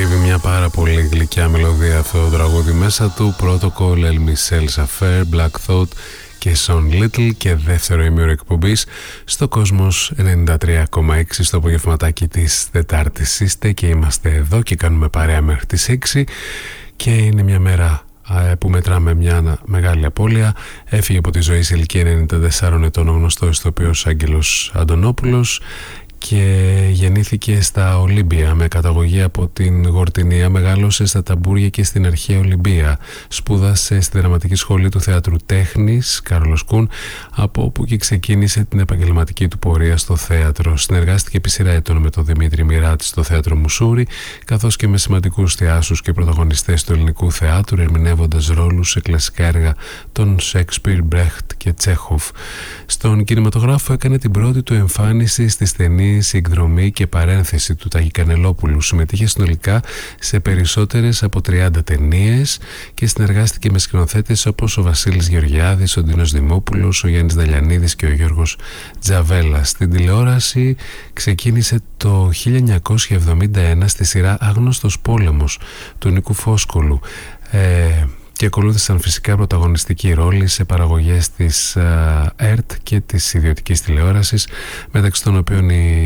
Κρύβει μια πάρα πολύ γλυκιά μελωδία αυτό το τραγούδι μέσα του. Protocol, El Michel's Affair, Black Thought και Sean Little, και δεύτερο ημίωρο εκπομπής στο Κόσμος 93,6 στο απογευματάκι της Τετάρτης. Είστε και είμαστε εδώ και κάνουμε παρέα μέχρι τις 6 και είναι μια μέρα που μετράμε μια μεγάλη απώλεια. Έφυγε από τη ζωή σε ηλικία 94 ετών ο γνωστός ηθοποιός Άγγελος Αντωνόπουλος και γεννήθηκε στα Ολύμπια με καταγωγή από την Γορτινία. Μεγάλωσε στα Ταμπούρια και στην αρχαία Ολυμπία. Σπούδασε στη Δραματική Σχολή του Θεάτρου Τέχνης Κάρολος Κουν, από όπου και ξεκίνησε την επαγγελματική του πορεία στο θέατρο. Συνεργάστηκε επί σειρά ετών με τον Δημήτρη Μοιράτη στο Θέατρο Μουσούρι, καθώς και με σημαντικούς θεάσους και πρωταγωνιστές του ελληνικού θεάτρου, ερμηνεύοντας ρόλους σε κλασικά έργα των Σέξπιρ, Μπρέχτ και Τσέχοφ. Στον κινηματογράφο έκανε την πρώτη του εμφάνιση στη στενή Εκδρομή και Παρένθεση του Τάκη Κανελόπουλου. Συμμετείχε συνολικά σε περισσότερες από 30 ταινίες και συνεργάστηκε με σκηνοθέτες όπως ο Βασίλης Γεωργιάδης, ο Ντίνος Δημόπουλος, ο Γιάννης Δαλιανίδης και ο Γιώργος Τζαβέλας. Στην τηλεόραση ξεκίνησε το 1971 στη σειρά Άγνωστος Πόλεμος του Νίκου Φόσκολου και ακολούθησαν φυσικά πρωταγωνιστικοί ρόλοι σε παραγωγές της ΕΡΤ και της ιδιωτικής τηλεόρασης, μεταξύ των οποίων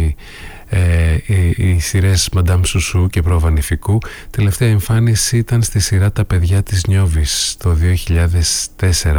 οι σειρές Μαντάμ Σουσού και Προβανιφικού. Τελευταία εμφάνιση ήταν στη σειρά Τα παιδιά της Νιώβης το 2004.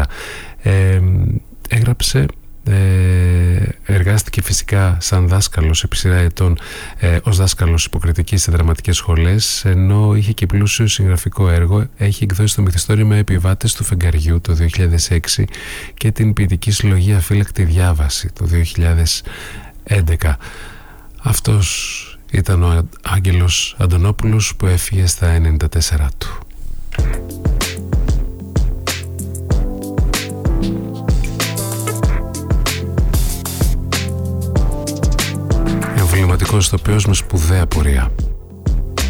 Έγραψε εργάστηκε φυσικά σαν δάσκαλος επί σειρά ετών ως δάσκαλος υποκριτικής σε δραματικές σχολές, ενώ είχε και πλούσιο συγγραφικό έργο. Έχει εκδώσει το μυθιστόρημα Επιβάτες του Φεγγαριού το 2006 και την ποιητική συλλογή Αφύλακτη Διάβαση το 2011. Αυτός ήταν ο Άγγελος Αντωνόπουλος που έφυγε στα 94 του. Εμβληματικός ηθοποιός με σπουδαία πορεία.